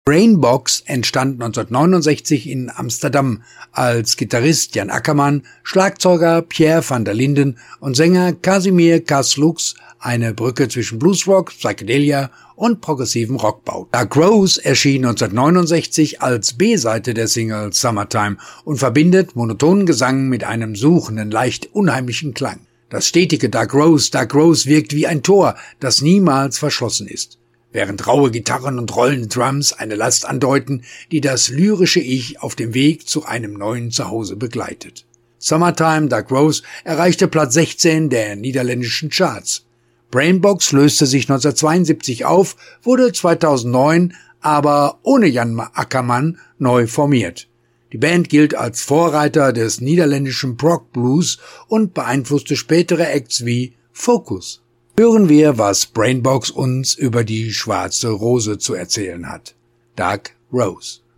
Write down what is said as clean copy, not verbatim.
Brainbox entstand 1969 in Amsterdam, als Gitarrist Jan Akkerman, Schlagzeuger Pierre van der Linden und Sänger Casimir Caslux eine Brücke zwischen Bluesrock, Psychedelia und progressivem Rock baut. Dark Rose erschien 1969 als B-Seite der Single Summertime und verbindet monotonen Gesang mit einem suchenden, leicht unheimlichen Klang. Das stetige Dark Rose wirkt wie ein Tor, das niemals verschlossen ist, während raue Gitarren und rollende Drums eine Last andeuten, die das lyrische Ich auf dem Weg zu einem neuen Zuhause begleitet. Summertime, Dark Rose erreichte Platz 16 der niederländischen Charts. Brainbox löste sich 1972 auf, wurde 2009 aber ohne Jan Akkerman neu formiert. Die Band gilt als Vorreiter des niederländischen Prog Blues und beeinflusste spätere Acts wie Focus. Hören wir, was Brainbox uns über die schwarze Rose zu erzählen hat. Dark Rose.